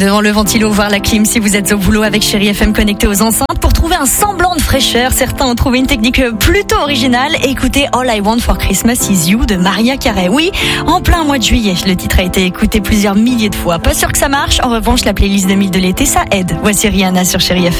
devant le ventilo, voire la clim si vous êtes au boulot avec Chérie FM connecté aux enceintes. Pour trouver un semblant de fraîcheur, certains ont trouvé une technique plutôt originale. Écoutez All I Want for Christmas Is You de Mariah Carey. Oui, en plein mois de juillet, le titre a été écouté plusieurs milliers de fois. Pas sûr que ça marche, en revanche la playlist 2000 de l'été, ça aide. Voici Rihanna sur Chérie FM.